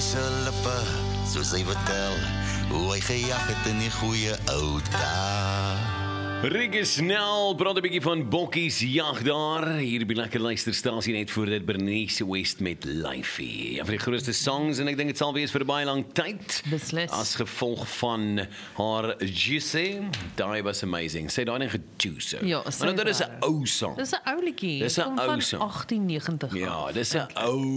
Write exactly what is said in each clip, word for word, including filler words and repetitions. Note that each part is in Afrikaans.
se lippe, soos hy vertel, hoe hy gejag het in die goeie ou dae. Rieke Snell, praat 'n bietjie van bokkies jag daar. Hier by lekker luisterstasie net voor dit Bernice West met Lifey. Een van die grootste songs en ek dink dit sal wees vir 'n baie lang tyd. Beslis. As gevolg van haar Juicy. Daai was amazing. Sê daai net gejuice. Ja, maar nou, dit is 'n ou song. Dis 'n ou liedjie. Dis 'n ou song. agtien negentig. Ja, dis 'n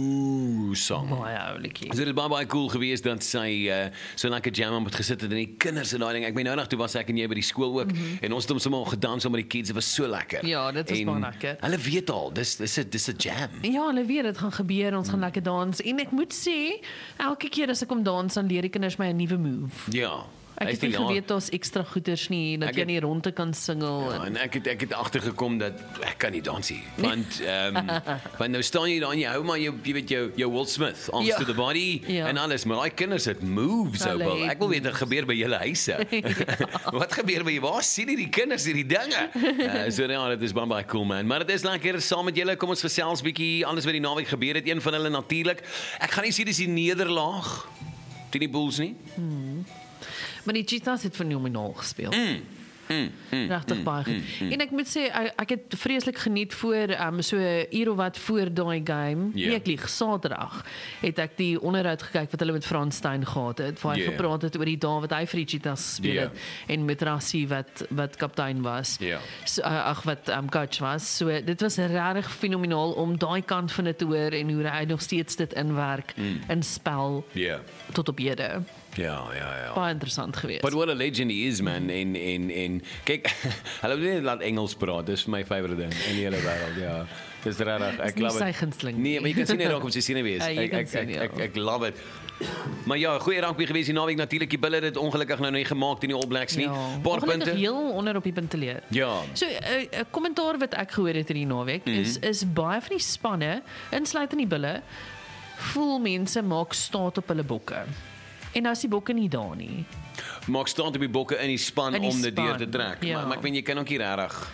ou song. Baie ou liedjie. So dit is baie baie cool geweest dat sy uh, so lekker jam met gesit het en die kinders en daai ding. Ek meen nou nog toe was ek en jy by die skool ook mm-hmm. en ons het hom sommer gedans met die kids. Dit was so lekker. Ja, dit was en baie lekker. Hulle weet al, dis dis 'n dis 'n jam. Ja, hulle weet dit gaan gebeur, ons gaan lekker dans en ek moet sê, elke keer as ek kom dans dan leer die kinders my 'n nuwe move. Ja. Ek het nie geweet daar's ekstra goeders nie, dat jy nie rondte kan singel. Ja, en ek het ek het agtergekom dat ek kan nie dans nie. Want ehm um, want nou staan jy daar en jy hou maar jou jy weet jou jou Will Smith arms ja. to the body ja. en alles, maar daai kinders het moves so wel. Ek wil weet wat gebeur by julle huise. ja. Wat gebeur by waar sien jy die kinders hierdie dinge? Uh, so ja, dit is baie baie cool man. Maar dit is lekker saam met julle. Kom ons gesels bietjie alles wat die naweek gebeur het. Een van hulle natuurlik. Ek gaan nie sê dis die nederlaag teen die Bulls nie. Hmm. Maar die Cheetahs het fenomenaal gespeel. Mm. Mm, mm, Regtig mm, baie goed. Mm, mm. En ek moet sê ek, ek het vreeslik geniet voor um, so 'n uur of wat voor daai game. Yeah. Nee, ek lieg, Saterdag het ek die onderhoud gekyk wat hulle met Frans Steyn gehad het, waar hy Yeah. gepraat het oor die dae wat hy vir die Cheetahs gespeel Yeah. het en met Rassie wat wat kaptein was. Yeah. So, uh, ag wat um, coach was. So dit was regtig fenomenaal om daai kant van dit te hoor en hoe hy nog steeds dit inwerk Mm. in spel Ja. tot op hede. Ja, ja, ja. Baie interessant geweest. But what a legend he is, man. En en en kyk, hulle moet net laat Engels praat. Dis my favourite ding in die hele wêreld. Ja. Dis regtig. Ek nie love sy it. gunsteling Nee, maar jy kan sien net raak om sy sien wees. Ja, jy Ek kan ek sien, ek, ja. ek ek love it. Maar ja, goeie rugby gewees die naweek natuurlik. Die Bulle het dit ongelukkig nou nie gemaak teen die All Blacks nie. Ja. Paar Ongelukkig punte. heel onder op die punte leer. Ja. So 'n uh, uh, kommentaar wat ek gehoor het hierdie naweek mm-hmm. is is baie van die spanne, insluitend die Bulle, voel mense maak staat op hulle bokke. En as die bokke nie daar nie. Maak staan op die bokke in die span In die om dit deur span, te trek. ja. Maar maar ek weet jy kan ook nie regtig.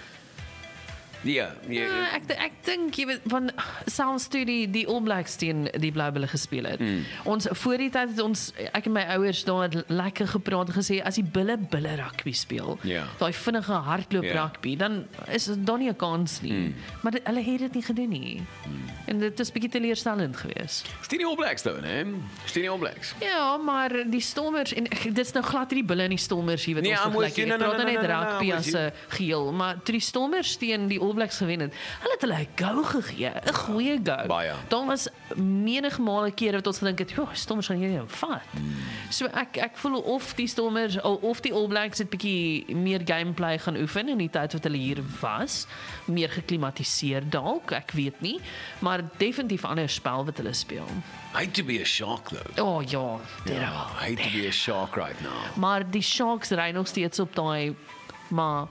Ja, jy, Ja, ek ek dink jy weet van selfs toe die die All Blacks teen die Blou Bulle gespeel het. Mm. Ons voor die tyd het ons ek en my ouers daar het lekker gepraat en gesê as die Bulle Bulle rugby speel, Ja. daai vinnige hardloop Ja. rugby, dan is dit dan nie 'n kans nie. Mm. Maar dit, hulle het dit nie gedoen nie. Mm. En dit is bietjie teleurstellend geweest. Steen die All Blacks toe, né? Steen die All Blacks. Ja, maar die Stormers en ek, dit is nou glad nie die Bulle en die Stormers hier wat Nee, ons I'm with vergelyk. you. Ek No, no, praat no, net no, no, no, rugby I'm as with 'n geheel, maar toe die Stormers teen die All Blacks gewen het, hulle het hulle 'n go gegee, 'n goeie go. Baie. Daar was menigmale kere wat ons gedink het, "Jo, Stormers gaan hierdie vat." Hmm. So ek ek voel of die Stormers of die All Blacks het bietjie meer gameplay gaan oefen in die tyd wat hulle hier was, meer geklimatiseer dalk, ek weet nie, maar definitief 'n ander spel wat hulle speel. Hate to be a shark though. Oh ja, dit Ja, hate to be a shark right now. maar die Sharks ry nog steeds op daai maar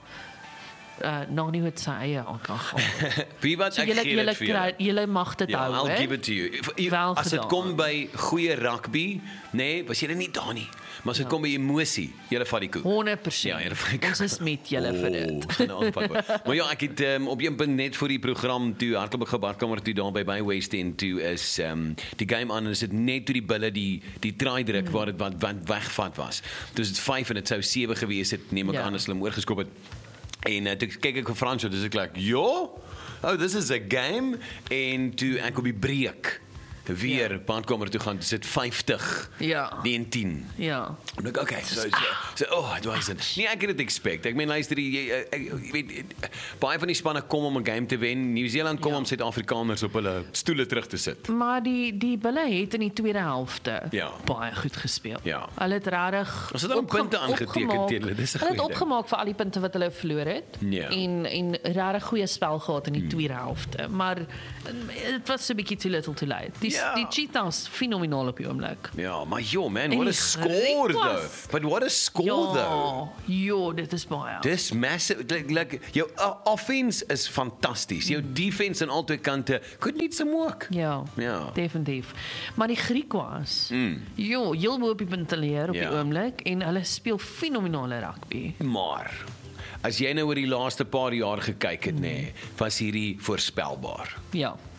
uh nog nie met sy eie alkohol. Wie wat So ek julle gee julle dit vir julle. kry julle mag dit Ja, hou, I'll hè? give it to you. If- Wel As dit gedaan. kom by goeie rugby, nee, was julle nie daar nie. Maar as dit kom by emosie, julle vat die koek. honderd persent. Ja, julle vat die koek. Ons is met julle vir dit. Oh, gaan aanpak word. Maar ja, ek het um, op een punt net voor die program toe hardloop ek gebadkamer toe daar by by West End toe is um, die game aan en is dit net toe die Bulle die die try druk mm. waar dit wat wat wegvat was. Dis dit vyf en dit sou sewe gewees het, neem ek Ja. aan as hulle hom oorgeskop het. En uh, toe kyk ek vir Frans, dis ek like, "Jo, oh, this is a game." En toe ek op die breek weer ja. badkamer toe gaan, dis dit vyftig Ja. negentien. Ja. En ek okay, so so, so oh, it wasn't. Nee, ek het dit expect. Ek meen luister, jy ek, ek weet baie van die spanne kom om 'n game te wen. Nieu-Seeland kom ja. om Suid-Afrikaners op hulle stoele terug te sit. Maar die die Bulle het in die tweede helfte Ja. baie goed gespeel. Ja. Hulle het regtig Ons het ook punte aangeteken teen hulle. Dis 'n Hulle het goeie ding. opgemaak vir al die punte wat hulle verloor het. Ja. En en regtig goeie spel gehad in die hmm. tweede helfte. Maar dit was 'n bietjie too little too late. Die Ja. die Cheetahs fenomenaal op die oomblik. Ja, maar jo man, En what a die score Griek though. was- But what a score though. Ja, ja, dit is baie. Dis massive. Like, like jou uh, offense is fantasties. Jou defense aan albei kante could need some work. Ja, Ja. definitief. Maar die Griekwas, mm. jo, heel mooi op die punt te leer op Ja. die oomblik en hulle speel fenomenale rugby. Maar as jy nou oor die laaste paar jaar gekyk het, nê, nee, was hierdie voorspelbaar. Ja.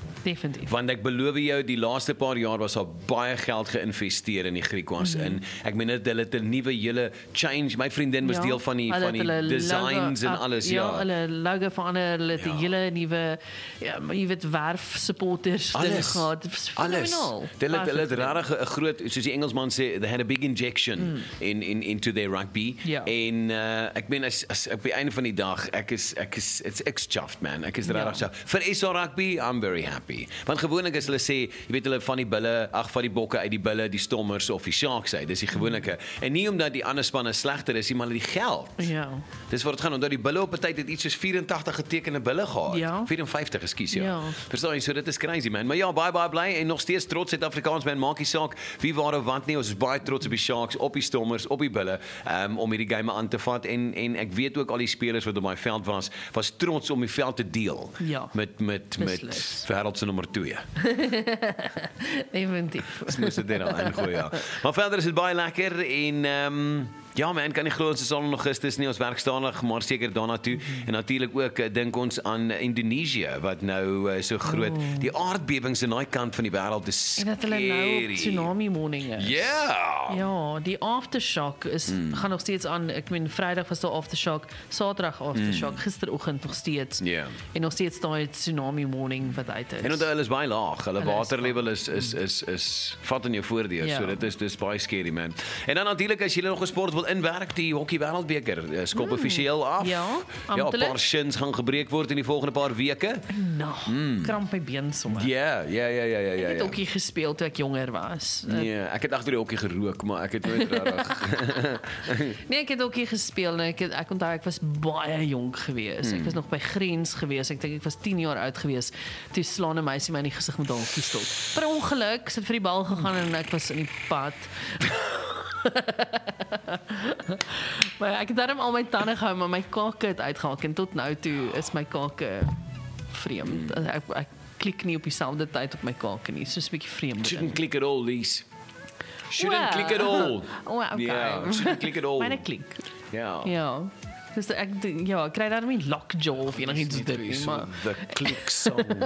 Definitief. Want ek beloof jou, die laaste paar jaar was daar baie geld geïnvesteer in die Griquas mm -hmm. en ek meen dit, hulle het 'n nuwe hele change. My vriendin was ja, deel van die van die designs logo, en alles, ja. Ja, hulle logo verander, hulle het 'n ja. hele nuwe ja, jy weet werf supporters dinge gehad. Alles. Hulle het hulle het regtig 'n groot, soos die Engelsman sê, they had a big injection mm. in in into their rugby. Ja. En uh, ek meen as, as op die einde van die dag, ek is ek is it's it's chuffed man. Ek is regtig ja. so. Vir S A Rugby, I'm very happy. Want gewoonlik as hulle sê, jy weet hulle van die bulle, ag van die bokke uit die bulle, die Stormers of die Sharks uit, dis die gewoonlike. Mm. En nie omdat die ander spanne slegter is, maar die geld. Ja. Dis wat dit gaan, omdat die bulle op 'n tyd het iets soos vyf-en-tagtig getekende bulle gehad. Ja. vyf en vyftig, ekskuus ja. ja. Verstaan jy, so dit is crazy man. Maar ja, baie baie bly en nog steeds trots Suid-Afrikaans man, maak nie saak wie waar of wat nie, ons is baie trots op die Sharks, op die Stormers, op die bulle, um, om hierdie game aan te vat en en ek weet ook al die spelers wat op my veld was, was trots om die veld te deel. Ja. Met met met Wêreld se nommer twee. Definitief. Dis moes dit dan ingooi ja. Maar verder is dit baie lekker en ehm um, ja man, kan nie glo ons is al in Augustus nie, ons werk stadig, maar seker daarna toe. Mm-hmm. En natuurlik ook dink ons aan Indonesië wat nou uh, so groot, oh. die aardbewings aan daai kant van die wêreld is scary. En dat hulle nou op tsunami warning is. Yeah. Ja, die aftershock is mm. gaan nog steeds aan. Ek meen Vrydag was daar aftershock, Saterdag aftershock, mm. gisteroggend nog steeds. Yeah. En nog steeds daai tsunami warning wat uit is. En onthou hulle is baie laag. Hulle waterlevel is is is is vat in jou voordeur. Yeah. So dit is dis baie scary man. En dan natuurlik as jy nog 'n sport inwerk, die hockey wêreldbeker skop mm. offisieel af. Ja, ja, 'n paar shins gaan gebreek word in die volgende paar weke. Nou, mm. kramp my been sommer. Ja, ja, ja, ja, ja, ja. Ek het hockey gespeel toe ek jonger was. Nee, ek het agter die hockey gerook, maar ek het nooit regtig. Nee, ek het hockey gespeel en ek het ek onthou ek was baie jonk geweest. Mm. Ek was nog by Grens geweest. Ek dink ek was tien jaar oud geweest. Toe slaan 'n meisie my in die gesig met 'n hockey stok. Per ongeluk sit vir die bal gegaan en ek was in die pad. Maar ek het daarom al my tande gehou, maar my kake het uitgehak en tot nou toe is my kake vreemd. Mm. Ek, ek klik nie op dieselfde tyd op my kake nie. Soos 'n bietjie vreemd. Shouldn't click at all, Lise. Shouldn't well, click at all. Oh, okay. Yeah, shouldn't click at all. Myne klik. Ja. Ja. Dus ek ja, ek kry daarom nie lockjaw of enigiets dit nie, maar the click song.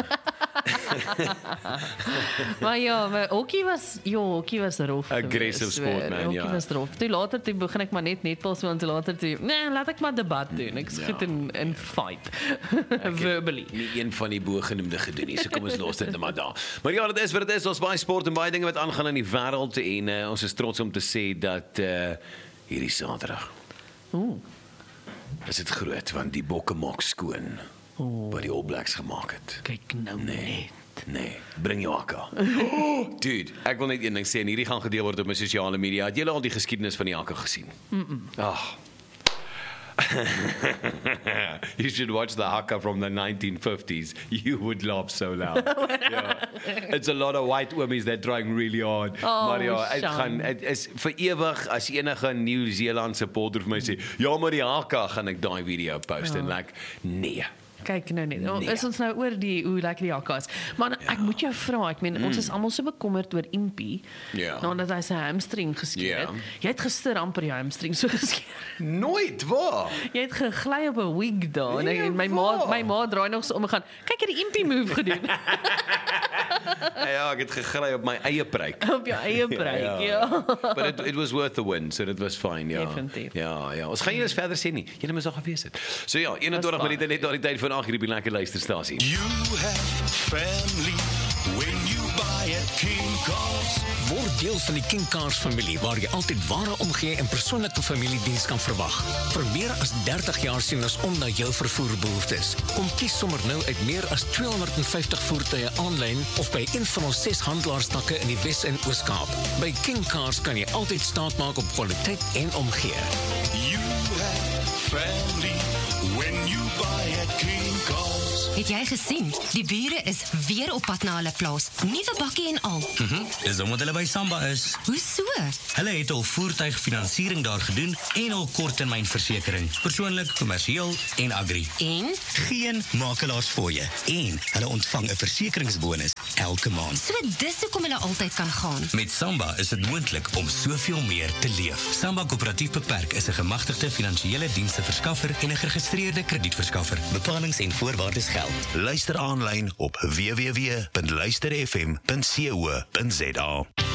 Maar ja, maar hockey was, ja, hockey was rof. Aggressive sport man, hockey ja. was rof. Toe later toe begin ek maar net netbal so en toe later toe, nee, laat ek maar debat doen. Ek skiet ja. in in fight. Verbally. Nie een van die bogenoemde gedoen nie. So kom ons los dit net maar daar. Maar ja, dit is wat dit is. Ons baie sport en baie dinge wat aangaan in die wêreld en uh, ons is trots om te sê dat uh, hierdie Saterdag. Ooh. Is dit groot want die bokke maak skoon. Oh. Wat die All Blacks gemaak het. Kyk nou nee. Nee, bring jou akka. Oh, dude, ek wil net een ding sê en hierdie gaan gedeel word op my sosiale media. Het julle al die geskiedenis van die akka gesien? Mm. Ag. You should watch the haka from the nineteen fifties. You would laugh so loud. Yeah. It's a lot of white women that trying really hard. Oh, maar ja, dit gaan dit is vir ewig as enige Nieu-Seeland supporter vir my sê, ja, maar die haka gaan ek daai video post oh. en like nee. Kyk nou net. Nee. Is ons nou oor die hoe lekker die hakka is. Maar ja. ek moet jou vra, ek meen mm. ons is almal so bekommerd oor Impie. Ja. Nadat hy sy hamstring geskeur het. Ja. Jy het gister amper jou hamstring so geskeur. Nooit, waar? Jy het gegly op 'n wig daar nee, en my ma my ma draai nog so om en gaan, kyk jy die Impie move gedoen. Ja, ek het gegly op my eie pruik. Op jou eie pruik, ja. ja. But it, it was worth the win, so it was fine, ja. Definitief. Ja, ja. Ons gaan nie eens verder sê nie. Jy moet al gewees het. So ja, eenentwintig minute net daardie tyd van ag hierdie lekker luisterstasie. You have family when you buy a King Cars. Word deel van die King Cars familie waar jy altyd ware omgee en persoonlike familiediens kan verwag. Vir meer as dertig jaar sien ons om na jou vervoerbehoeftes. Kom kies sommer nou uit meer as tweehonderdvyftig voertuie aanlyn of by een van ons ses handelaarstakke in die Wes- en Oos-Kaap. By King Cars kan jy altyd staat maak op kwaliteit en omgee. You have family when you buy a King Cars. Het jy gesien? Die bure is weer op pad na hulle plaas. Nuwe bakkie en al. Mhm. Dis omdat hulle by Samba is. Hoe so? Hulle het al voertuigfinansiering daar gedoen en al korttermynversekering. Persoonlik, kommersieel en agri. En geen makelaars fooie. En hulle ontvang 'n versekeringsbonus elke maand. So dis hoekom hulle altyd kan gaan. Met Samba is dit moontlik om soveel meer te leef. Samba Koöperatief Beperk is 'n gemagtigde finansiële diensteverskaffer en 'n geregistreerde kredietverskaffer. Bepalings en voorwaardes geld. Luister aanlyn op w w w punt luister f m punt co punt z a.